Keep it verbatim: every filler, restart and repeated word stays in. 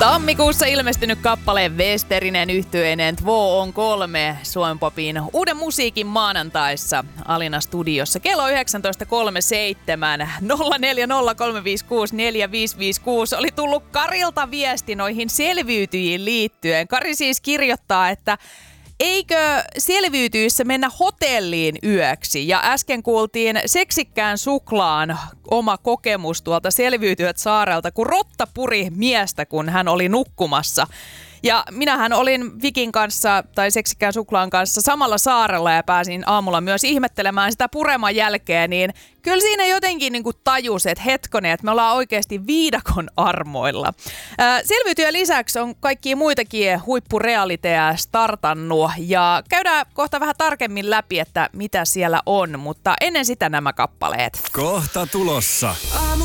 Tammikuussa ilmestynyt kappale Westerinen yhtyeineen Två on kolme Suomen Popin uuden musiikin maanantaissa Alina studiossa. Kello yhdeksäntoista kolmekymmentäseitsemän nolla neljä nolla kolme viisi kuusi neljä viisi viisi kuusi oli tullut Karilta viesti noihin selviytyjiin liittyen. Kari siis kirjoittaa, että eikö selviytyissä mennä hotelliin yöksi? Ja äsken kuultiin seksikkään suklaan oma kokemus tuolta Selviytyjät saarelta, kun rotta puri miestä, kun hän oli nukkumassa. Ja minähän olin Vikin kanssa tai seksikkään suklaan kanssa samalla saarella ja pääsin aamulla myös ihmettelemään sitä pureman jälkeen, niin kyllä siinä jotenkin niin kuin tajus, että hetkonen, että me ollaan oikeasti viidakon armoilla. Ää, Selviytyjä lisäksi on kaikkia muitakin huippurealiteja startannut ja käydään kohta vähän tarkemmin läpi, että mitä siellä on, mutta ennen sitä nämä kappaleet. Kohta tulossa.